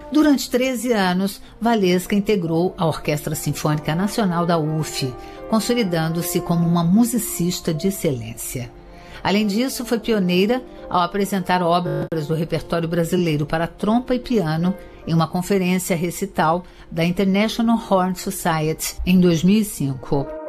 Durante 13 anos, Valesca integrou a Orquestra Sinfônica Nacional da UF, consolidando-se como uma musicista de excelência. Além disso, foi pioneira ao apresentar obras do repertório brasileiro para trompa e piano em uma conferência recital da International Horn Society em 2005.